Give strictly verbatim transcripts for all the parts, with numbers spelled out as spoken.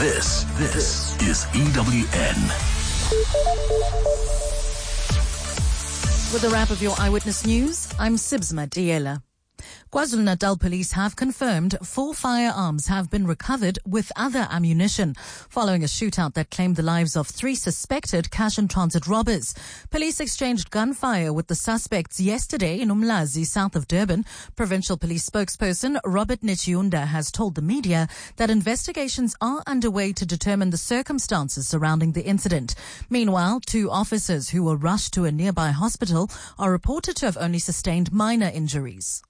This, this is E W N. With a wrap of your Eyewitness News, I'm Sibsma Diela. KwaZulu-Natal police have confirmed four firearms have been recovered with other ammunition following a shootout that claimed the lives of three suspected cash and transit robbers. Police exchanged gunfire with the suspects yesterday in Umlazi, south of Durban. Provincial police spokesperson Robert Nechiunda has told the media that investigations are underway to determine the circumstances surrounding the incident. Meanwhile, two officers who were rushed to a nearby hospital are reported to have only sustained minor injuries.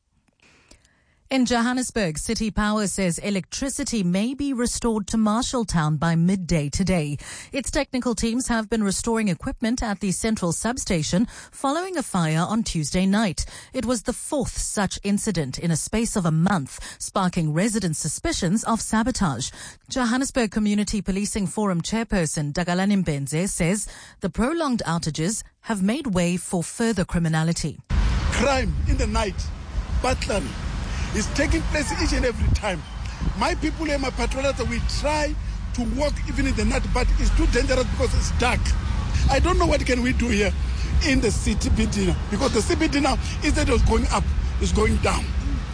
In Johannesburg, City Power says electricity may be restored to Marshalltown by midday today. Its technical teams have been restoring equipment at the central substation following a fire on Tuesday night. It was the fourth such incident in a space of a month, sparking resident suspicions of sabotage. Johannesburg Community Policing Forum chairperson Dagalani Mbenze says the prolonged outages have made way for further criminality. Crime in the night, burglary, is taking place each and every time. My people and my patrollers, we try to walk even in the night, but it's too dangerous because it's dark. I don't know what can we do here in the C B D now, because the C B D now, instead of going up, is going down.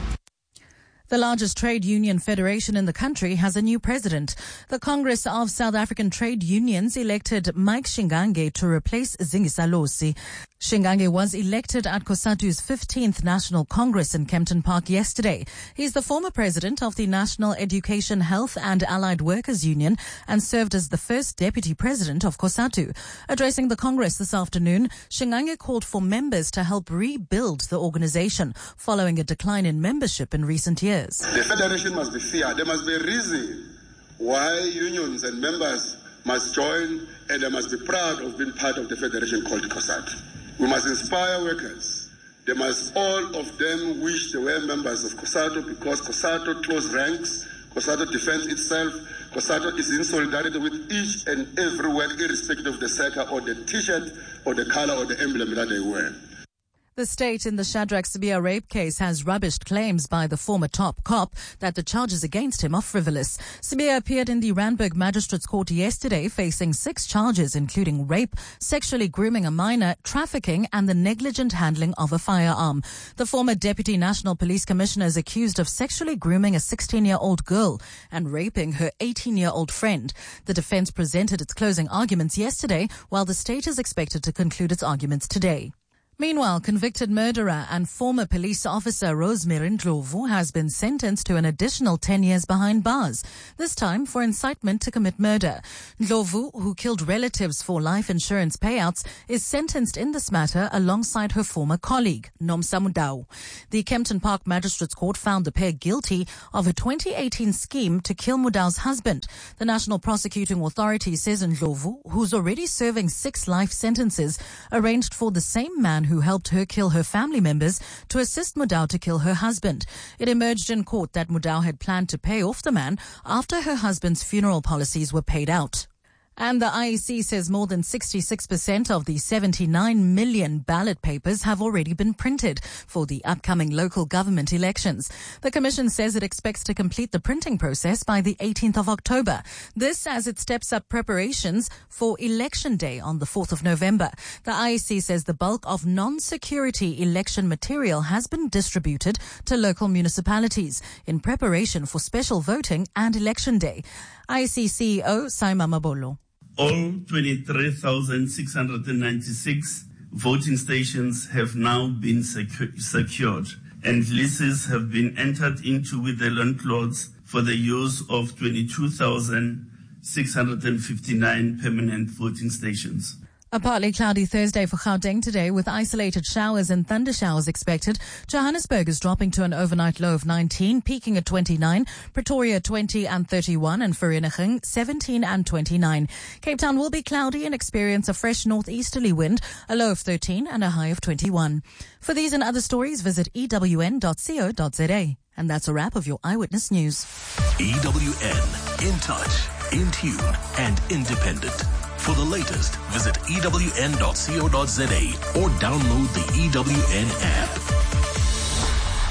The largest trade union federation in the country has a new president. The Congress of South African Trade Unions elected Mike Shingange to replace Zingisa Losi. Shingange was elected at COSATU's fifteenth National Congress in Kempton Park yesterday. He's the former president of the National Education, Health and Allied Workers Union and served as the first deputy president of COSATU. Addressing the Congress this afternoon, Shingange called for members to help rebuild the organization following a decline in membership in recent years. The federation must be fair. There must be a reason why unions and members must join, and they must be proud of being part of the federation called COSATU. We must inspire workers. They must all of them wish they were members of COSATU, because COSATU close ranks, COSATU defends itself, COSATU is in solidarity with each and every worker, irrespective of the circle or the t-shirt or the color or the emblem that they wear. The state in the Shadrach Sibiya rape case has rubbished claims by the former top cop that the charges against him are frivolous. Sibiya appeared in the Randburg Magistrates Court yesterday facing six charges, including rape, sexually grooming a minor, trafficking, and the negligent handling of a firearm. The former Deputy National Police Commissioner is accused of sexually grooming a sixteen-year-old girl and raping her eighteen-year-old friend. The defense presented its closing arguments yesterday, while the state is expected to conclude its arguments today. Meanwhile, convicted murderer and former police officer Rosemary Ndlovu has been sentenced to an additional ten years behind bars, this time for incitement to commit murder. Ndlovu, who killed relatives for life insurance payouts, is sentenced in this matter alongside her former colleague, Nomsa Mudau. The Kempton Park Magistrates Court found the pair guilty of a twenty eighteen scheme to kill Mudau's husband. The National Prosecuting Authority says Ndlovu, who's already serving six life sentences, arranged for the same man who helped her kill her family members to assist Mudau to kill her husband. It emerged in court that Mudau had planned to pay off the man after her husband's funeral policies were paid out. And the I E C says more than sixty-six percent of the seventy-nine million ballot papers have already been printed for the upcoming local government elections. The Commission says it expects to complete the printing process by the eighteenth of October. This as it steps up preparations for Election Day on the fourth of November. The I E C says the bulk of non-security election material has been distributed to local municipalities in preparation for special voting and Election Day. I E C C E O Saima Mabolo. All twenty-three thousand six hundred ninety-six voting stations have now been secu- secured, and leases have been entered into with the landlords for the use of twenty-two thousand six hundred fifty-nine permanent voting stations. A partly cloudy Thursday for Gauteng today with isolated showers and thunder showers expected. Johannesburg is dropping to an overnight low of nineteen, peaking at twenty-nine. Pretoria twenty and thirty-one, and Vereeniging seventeen and twenty-nine. Cape Town will be cloudy and experience a fresh northeasterly wind, a low of thirteen and a high of twenty-one. For these and other stories, visit E W N dot co dot za. And that's a wrap of your Eyewitness News. E W N, in touch, in tune, and independent. For the latest, visit E W N dot co dot za or download the E W N app.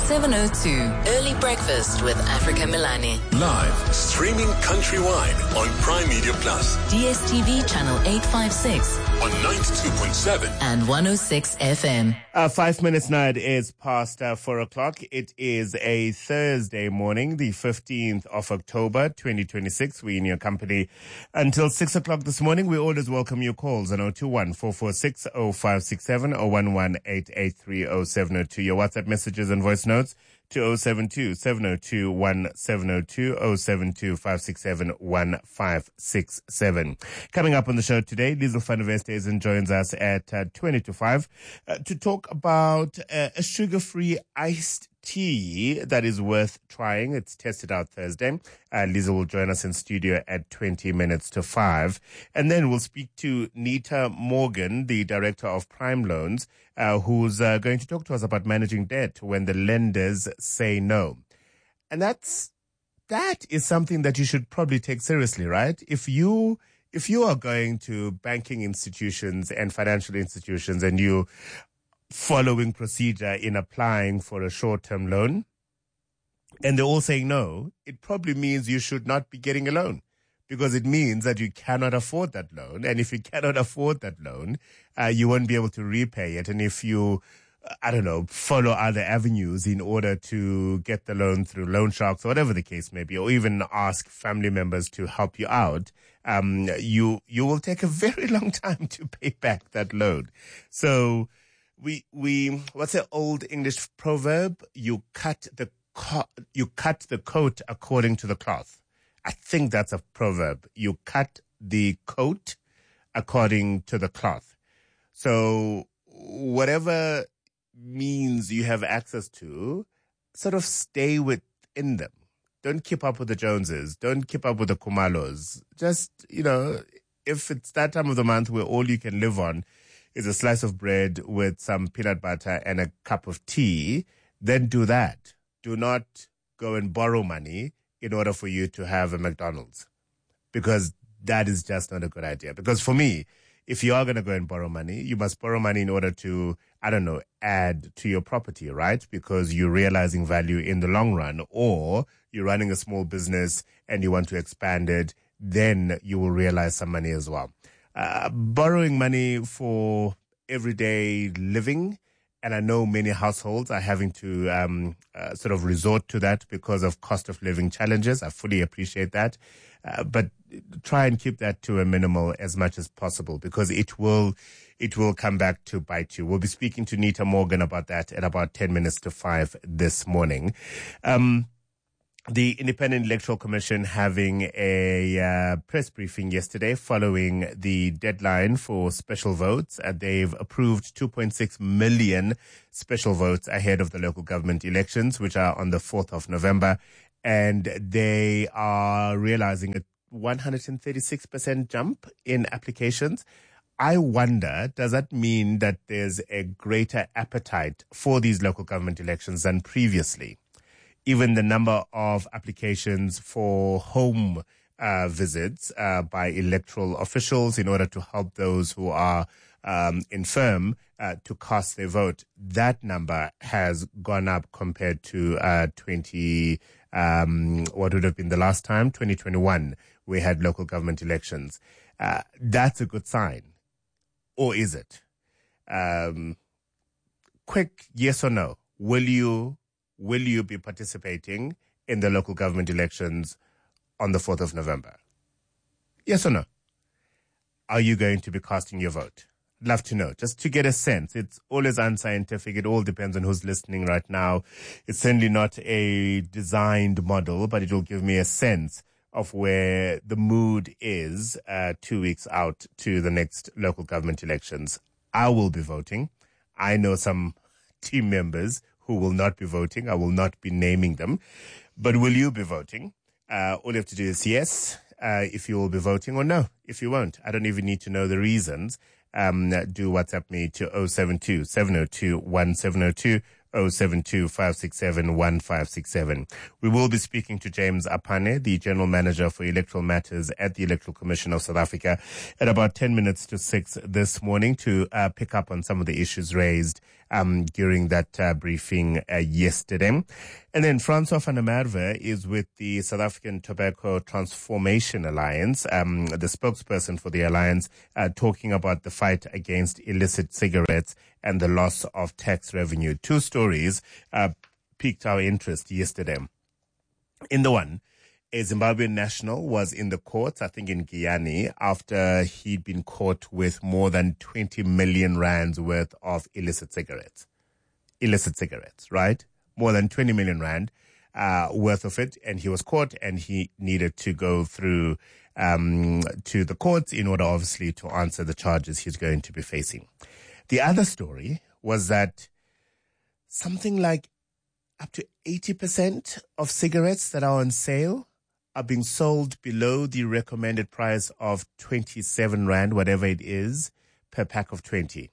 seven oh two. Early Breakfast with Africa Milani. Live, streaming countrywide on Prime Media Plus. D S T V channel eight five six. On ninety-two point seven. And one oh six F M. Uh, five minutes now, it is past uh, four o'clock. It is a Thursday morning, the fifteenth of October, twenty twenty-six. We're in your company until six o'clock this morning. We always welcome your calls on oh two one, four four six, oh five six seven, oh one one, eight eight three, oh seven oh two. Your WhatsApp messages and voice notes to oh seven two, seven oh two, one seven oh two, oh seven two, five six seven, one five six seven. Coming up on the show today, Liesl van der Westhuizen joins us at uh, twenty to five uh, to talk about uh, a sugar-free iced tea that is worth trying. It's tested out Thursday. Uh, Liesl will join us in studio at twenty minutes to five. And then we'll speak to Nita Morgan, the director of Prime Loans, uh, who's uh, going to talk to us about managing debt when the lenders say no. And that's, that is something that you should probably take seriously, right? If you, if you are going to banking institutions and financial institutions and you following procedure in applying for a short-term loan, and they're all saying no, it probably means you should not be getting a loan, because it means that you cannot afford that loan. And if you cannot afford that loan, uh, you won't be able to repay it. And if you, I don't know, follow other avenues in order to get the loan through loan sharks or whatever the case may be, or even ask family members to help you out, um, you, you will take a very long time to pay back that loan. So, We, we, what's the old English proverb? You cut the, co- you cut the coat according to the cloth. I think that's a proverb. You cut the coat according to the cloth. So whatever means you have access to, sort of stay within them. Don't keep up with the Joneses. Don't keep up with the Kumalos. Just, you know, if it's that time of the month where all you can live on is a slice of bread with some peanut butter and a cup of tea, then do that. Do not go and borrow money in order for you to have a McDonald's, because that is just not a good idea. Because for me, if you are going to go and borrow money, you must borrow money in order to, I don't know, add to your property, right? Because you're realizing value in the long run, or you're running a small business and you want to expand it, then you will realize some money as well. Uh, borrowing money for everyday living, and I know many households are having to um, uh, sort of resort to that because of cost of living challenges. I fully appreciate that, uh, but try and keep that to a minimal as much as possible, because it will it will come back to bite you. We'll be speaking to Nita Morgan about that at about ten minutes to five this morning. Um, The Independent Electoral Commission having a uh, press briefing yesterday following the deadline for special votes. Uh, they've approved two point six million special votes ahead of the local government elections, which are on the fourth of November. And they are realizing a one hundred thirty-six percent jump in applications. I wonder, does that mean that there's a greater appetite for these local government elections than previously? Even the number of applications for home uh, visits uh, by electoral officials in order to help those who are um, infirm uh, to cast their vote, that number has gone up compared to uh, twenty. Um, what would have been the last time? twenty twenty-one, we had local government elections. Uh, that's a good sign, or is it? Um, quick yes or no? Will you? Will you be participating in the local government elections on the fourth of November? Yes or no? Are you going to be casting your vote? I'd love to know, just to get a sense. It's always unscientific. It all depends on who's listening right now. It's certainly not a designed model, but it will give me a sense of where the mood is uh, two weeks out to the next local government elections. I will be voting. I know some team members who will not be voting. I will not be naming them. But will you be voting? Uh, all you have to do is yes, uh, if you will be voting, or no, if you won't. I don't even need to know the reasons. Um, do WhatsApp me to oh seven two, seven oh two, one seven oh two, oh seven two, five six seven, one five six seven. We will be speaking to James Apane, the General Manager for Electoral Matters at the Electoral Commission of South Africa, at about ten minutes to six this morning to uh, pick up on some of the issues raised um, during that uh, briefing uh, yesterday. And then Francois van der Merwe is with the South African Tobacco Transformation Alliance, um, the spokesperson for the alliance, uh, talking about the fight against illicit cigarettes and the loss of tax revenue. Two stories uh, piqued our interest yesterday. In the one, a Zimbabwean national was in the courts, I think in Guyana, after he'd been caught with more than twenty million rands worth of illicit cigarettes. Illicit cigarettes, right? More than twenty million rand uh, worth of it. And he was caught and he needed to go through um, to the courts in order, obviously, to answer the charges he's going to be facing. The other story was that something like up to eighty percent of cigarettes that are on sale are being sold below the recommended price of twenty-seven rand, whatever it is, per pack of twenty.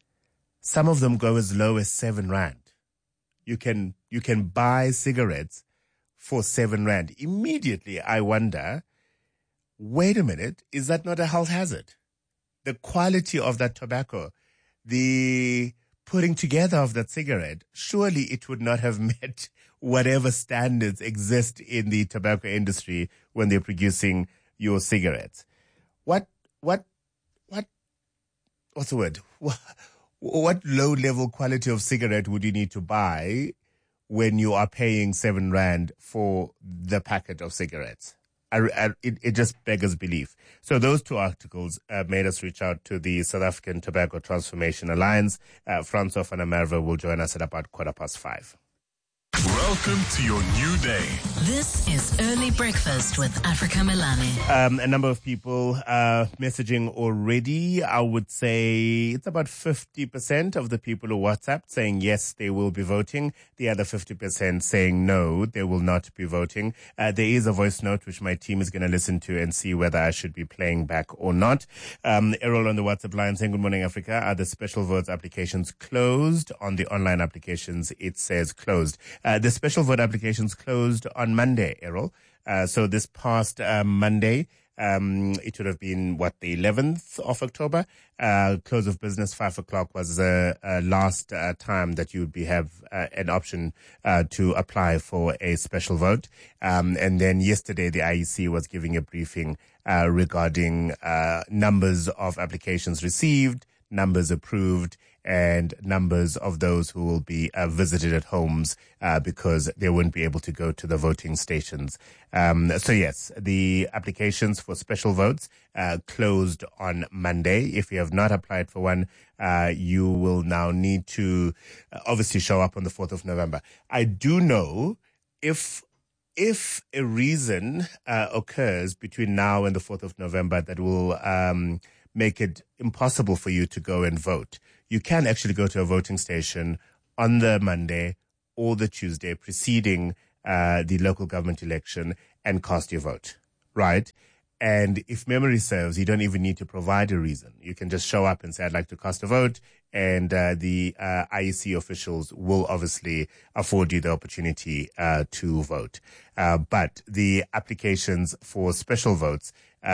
Some of them go as low as seven rand. You can, you can buy cigarettes for seven rand. Immediately, I wonder, wait a minute, is that not a health hazard? The quality of that tobacco, the putting together of that cigarette, surely it would not have met whatever standards exist in the tobacco industry when they're producing your cigarettes. What, what, what, what's the word? What, what low-level quality of cigarette would you need to buy when you are paying seven rand for the packet of cigarettes? I, I, it, it just beggars belief. So those two articles uh, made us reach out to the South African Tobacco Transformation Alliance. Uh, Francois van der Merwe will join us at about quarter past five. Welcome to your new day. This is Early Breakfast with Africa Milani. Um, a number of people uh, messaging already. I would say it's about fifty percent of the people who WhatsApp saying yes, they will be voting. The other fifty percent saying no, they will not be voting. Uh, there is a voice note which my team is going to listen to and see whether I should be playing back or not. Um, Errol on the WhatsApp line saying, good morning, Africa. Are the special votes applications closed? On the online applications, it says closed. Uh, the special vote applications closed on Monday, Errol. Uh, so this past uh, Monday, um, it would have been, what, the eleventh of October? Uh, close of business, five o'clock was the uh, last uh, time that you would be have uh, an option uh, to apply for a special vote. Um, and then yesterday, the I E C was giving a briefing uh, regarding uh, numbers of applications received, numbers approved, and numbers of those who will be uh, visited at homes uh, because they won't be able to go to the voting stations. Um, so yes, the applications for special votes uh, closed on Monday. If you have not applied for one, uh, you will now need to uh, obviously show up on the fourth of November. I do know if if a reason uh, occurs between now and the fourth of November that will um, make it impossible for you to go and vote, you can actually go to a voting station on the Monday or the Tuesday preceding uh, the local government election and cast your vote, right? And if memory serves, you don't even need to provide a reason. You can just show up and say, I'd like to cast a vote, and uh, the uh, I E C officials will obviously afford you the opportunity uh, to vote. Uh, but the applications for special votes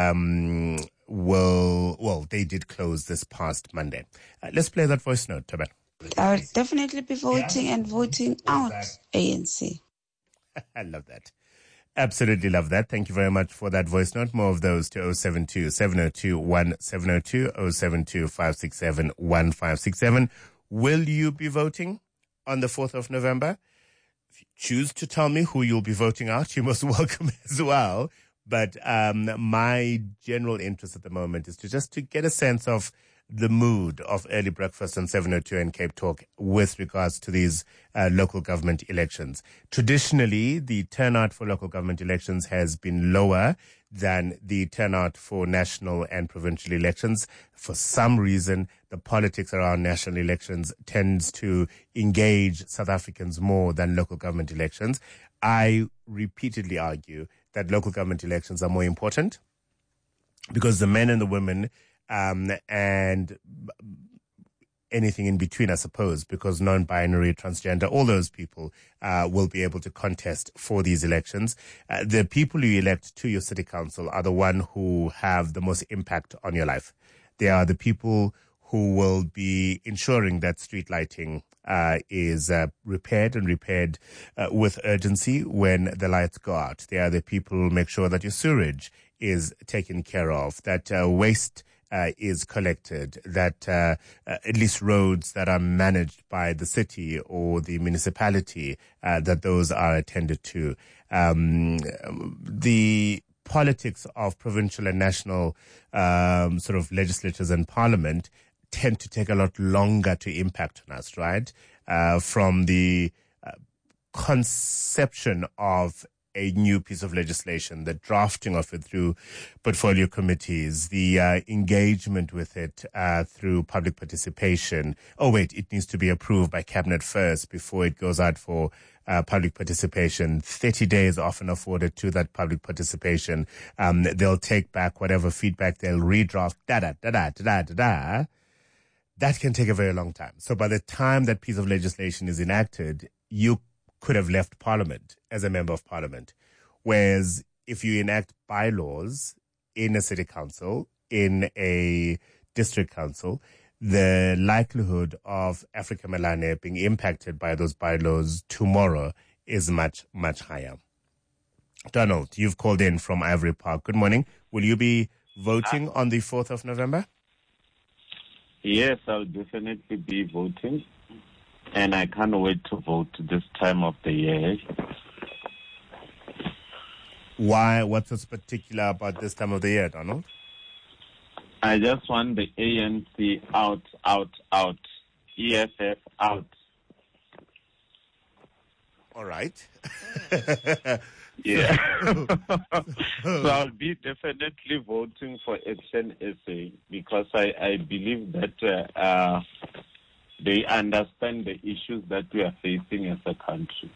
um will, well, they did close this past Monday. Uh, let's play that voice note, Taban. I would definitely be voting yeah. and voting out A N C. I love that. Absolutely love that. Thank you very much for that voice note. More of those to oh seven two, seven oh two, one seven oh two, oh seven two, five six seven, one five six seven. Will you be voting on the fourth of November? If you choose to tell me who you'll be voting out, you're most welcome as well. But um, my general interest at the moment is to just to get a sense of the mood of Early Breakfast on seven oh two and Cape Talk with regards to these uh, local government elections. Traditionally, the turnout for local government elections has been lower than the turnout for national and provincial elections. For some reason, the politics around national elections tends to engage South Africans more than local government elections. I repeatedly argue that local government elections are more important because the men and the women um, and anything in between, I suppose, because non-binary, transgender, all those people uh, will be able to contest for these elections. Uh, the people you elect to your city council are the one who have the most impact on your life. They are the people who will be ensuring that street lighting uh, is uh, repaired and repaired uh, with urgency when the lights go out. They are the people who make sure that your sewage is taken care of, that uh, waste uh, is collected, that uh, uh, at least roads that are managed by the city or the municipality, uh, that those are attended to. Um, the politics of provincial and national um, sort of legislatures and parliament tend to take a lot longer to impact on us, right? Uh, from the uh, conception of a new piece of legislation, the drafting of it through portfolio committees, the uh, engagement with it uh, through public participation. Oh, wait, it needs to be approved by cabinet first before it goes out for uh, public participation. thirty days often afforded to that public participation. Um, they'll take back whatever feedback, they'll redraft, da-da, da-da, da-da, da-da. That can take a very long time. So by the time that piece of legislation is enacted, you could have left Parliament as a member of Parliament. Whereas if you enact bylaws in a city council, in a district council, the likelihood of Africa Melane being impacted by those bylaws tomorrow is much, much higher. Donald, you've called in from Ivory Park. Good morning. Will you be voting on the fourth of November? Yes, I'll definitely be voting. And I can't wait to vote this time of the year. Why? What's so particular about this time of the year, Donald? I just want the A N C out, out, out. E F F out. All right. Yeah. So I'll be definitely voting for Action S A because I, I believe that uh, uh, they understand the issues that we are facing as a country.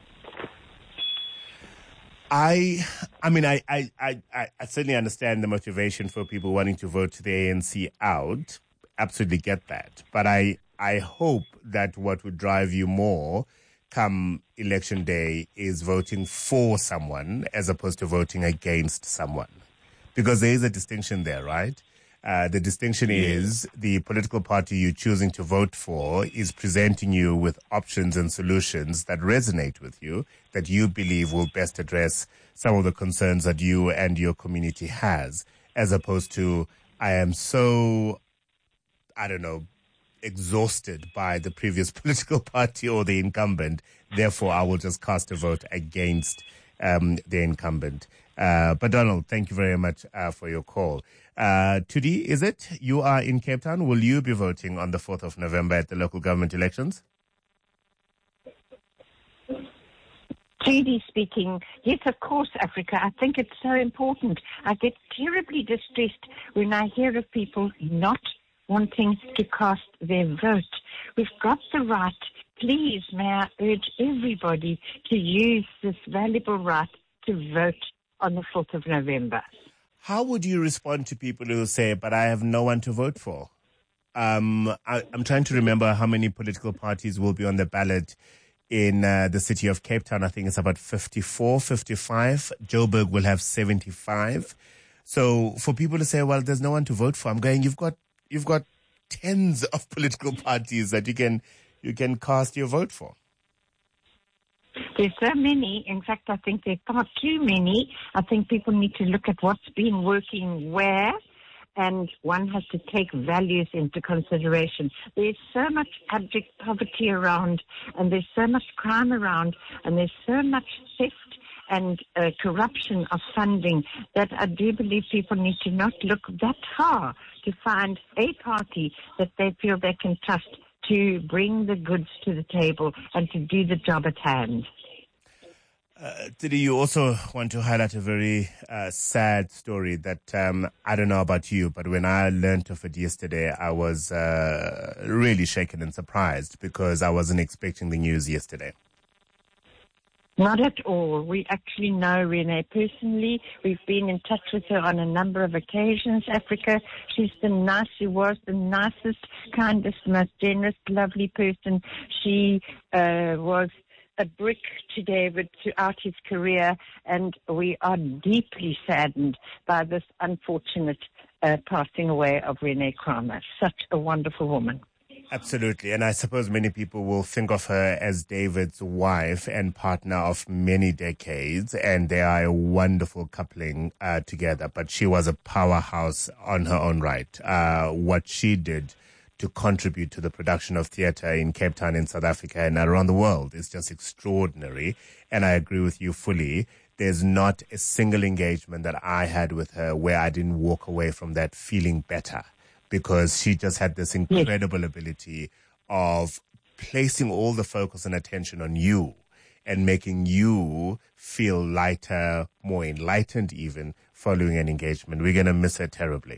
I, I mean, I, I, I, I certainly understand the motivation for people wanting to vote the A N C out. Absolutely get that. But I, I hope that what would drive you more come election day is voting for someone as opposed to voting against someone. Because there is a distinction there, right? Uh, the distinction is the political party you're choosing to vote for is presenting you with options and solutions that resonate with you, that you believe will best address some of the concerns that you and your community has, as opposed to, I am so, I don't know, exhausted by the previous political party or the incumbent, therefore I will just cast a vote against um, the incumbent. Uh, but Donald, thank you very much uh, for your call. Uh, Tudi, is it? You are in Cape Town. Will you be voting on the fourth of November at the local government elections? Tudi speaking. Yes, of course, Africa. I think it's so important. I get terribly distressed when I hear of people not wanting to cast their vote. We've got the right. Please, may I urge everybody to use this valuable right to vote on the fourth of November. How would you respond to people who say, but I have no one to vote for? Um, I, I'm trying to remember how many political parties will be on the ballot in uh, the city of Cape Town. I think it's about fifty-four, fifty-five. Joburg will have seventy-five. So for people to say, well, there's no one to vote for, I'm going, you've got you've got tens of political parties that you can you can cast your vote for. There's so many. In fact, I think there are far too many. I think people need to look at what's been working where, and one has to take values into consideration. There's so much abject poverty around, and there's so much crime around, and there's so much theft and uh, corruption of funding that I do believe people need to not look that far to find a party that they feel they can trust to bring the goods to the table and to do the job at hand. Uh, Tudi, you also want to highlight a very uh, sad story that um, I don't know about you, but when I learned of it yesterday, I was uh, really shaken and surprised because I wasn't expecting the news yesterday. Not at all. We actually know Renee personally. We've been in touch with her on a number of occasions, Africa. She's the nice, she was the nicest, kindest, most generous, lovely person. She uh, was a brick to David throughout his career, and we are deeply saddened by this unfortunate uh, passing away of Renee Kramer. Such a wonderful woman. Absolutely. And I suppose many people will think of her as David's wife and partner of many decades, and they are a wonderful coupling uh, together. But she was a powerhouse on her own right. Uh, what she did to contribute to the production of theatre in Cape Town, in South Africa, and around the world is just extraordinary. And I agree with you fully. There's not a single engagement that I had with her where I didn't walk away from that feeling better, because she just had this incredible yes. ability of placing all the focus and attention on you and making you feel lighter, more enlightened even, following an engagement. We're going to miss her terribly.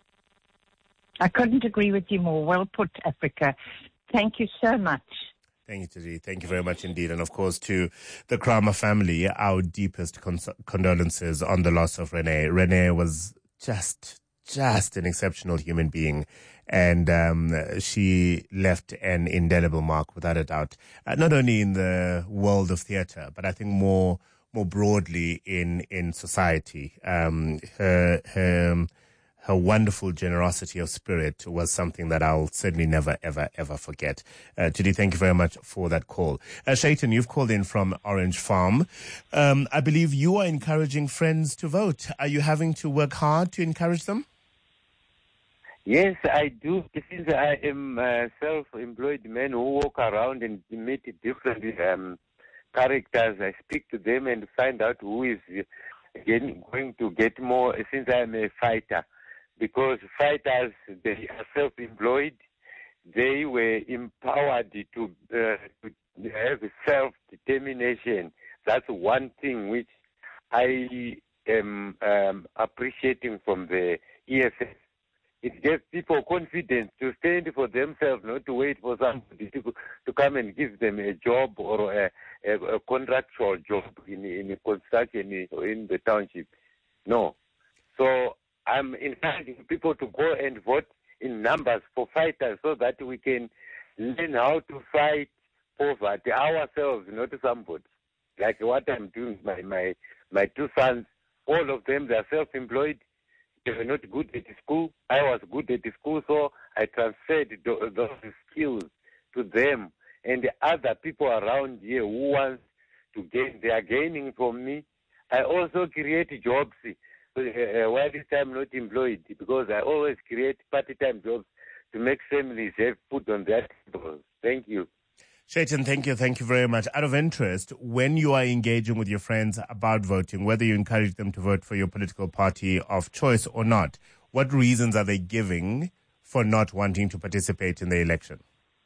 I couldn't agree with you more. Well put, Africa. Thank you so much. Thank you, Tidi. Thank you very much indeed. And of course, to the Kramer family, our deepest cons- condolences on the loss of Renee. Renee was just, just an exceptional human being. And um, she left an indelible mark, without a doubt, uh, not only in the world of theatre, but I think more more broadly in, in society. Um, her, her, her wonderful generosity of spirit was something that I'll certainly never, ever, ever forget. Uh, Judy, thank you very much for that call. Uh, Shaitan, you've called in from Orange Farm. Um, I believe you are encouraging friends to vote. Are you having to work hard to encourage them? Yes, I do. Since I am a self-employed man who walk around and meet different um, characters, I speak to them and find out who is getting, going to get more, since I'm a fighter. Because fighters, they are self-employed. They were empowered to, uh, to have self-determination. That's one thing which I am um, appreciating from the E F F. It gives people confidence to stand for themselves, not to wait for somebody to, to come and give them a job or a, a, a contractual job in, in construction or in the township. No. So I'm encouraging people to go and vote in numbers for fighters so that we can learn how to fight poverty ourselves, not somebody. Like what I'm doing with my, my, my two sons, all of them, they are self-employed. They were not good at school. I was good at school, so I transferred those skills to them. And the other people around here who want to gain, they are gaining from me. I also create jobs uh, while I'm not employed, because I always create part-time jobs to make families have food on their tables. Thank you. Shaitan, thank you. Thank you very much. Out of interest, when you are engaging with your friends about voting, whether you encourage them to vote for your political party of choice or not, what reasons are they giving for not wanting to participate in the election?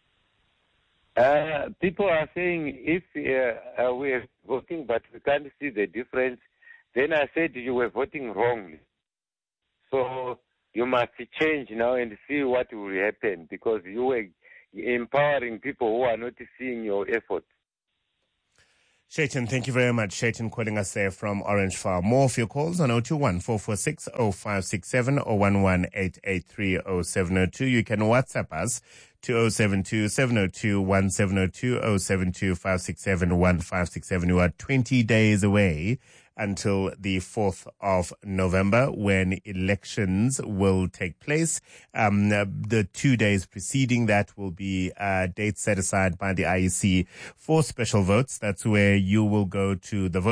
Uh, people are saying if uh, uh, we are voting but we can't see the difference, then I said you were voting wrongly. So you must change now and see what will happen, because you were empowering people who are not seeing your efforts. Shaitan, thank you very much. Shaitan calling us there from Orange Farm. More of your calls on zero two one, four four six, zero five six seven or one one eight eight three, zero seven zero two. You can WhatsApp us to zero seven two, seven zero two, one seven zero two, zero seven two, five six seven, one five six seven. We are twenty days away until the fourth of November, when elections will take place. Um, the two days preceding that will be uh, dates set aside by the I E C for special votes. That's where you will go to the vote